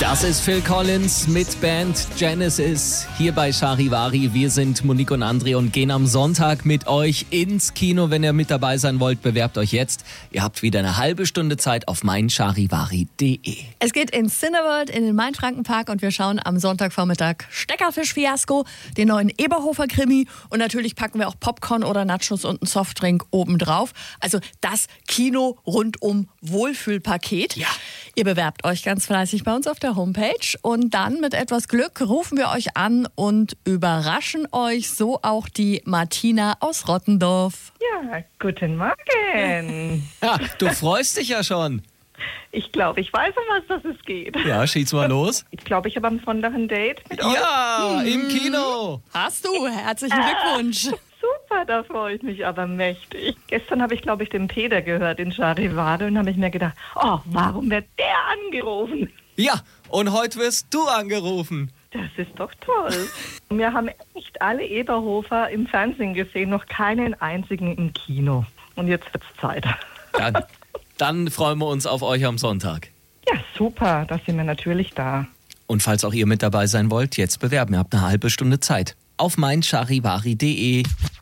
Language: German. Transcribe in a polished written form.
Das ist Phil Collins mit Band Genesis hier bei Charivari. Wir sind Monique und André und gehen am Sonntag mit euch ins Kino. Wenn ihr mit dabei sein wollt, bewerbt euch jetzt. Ihr habt wieder eine halbe Stunde Zeit auf meincharivari.de. Es geht ins Cineworld in den Main-Franken-Park und wir schauen am Sonntagvormittag Steckerfisch-Fiasko, den neuen Eberhofer-Krimi und natürlich packen wir auch Popcorn oder Nachos und einen Softdrink obendrauf. Also das Kino-Rundum-Wohlfühlpaket. Ja. Ihr bewerbt euch ganz fleißig bei uns auf der Homepage und dann mit etwas Glück rufen wir euch an und überraschen euch, so auch die Martina aus Rottendorf. Ja, guten Morgen. Ja, du freust dich ja schon. Ich glaube, ich weiß, um was es geht. Ja, schieß mal los. Ich glaube, ich habe am Sonntag ein Date mit euch. Ja, im Kino. Hast du? Herzlichen Glückwunsch. Super, da freue ich mich aber mächtig. Gestern habe ich, glaube ich, den Peter gehört in Charivari und habe ich mir gedacht, oh, warum wird der angerufen? Ja, und heute wirst du angerufen. Das ist doch toll. Wir haben echt alle Eberhofer im Fernsehen gesehen, noch keinen einzigen im Kino. Und jetzt wird's Zeit. Dann freuen wir uns auf euch am Sonntag. Ja, super, da sind wir natürlich da. Und falls auch ihr mit dabei sein wollt, jetzt bewerben. Ihr habt eine halbe Stunde Zeit auf meincharivari.de.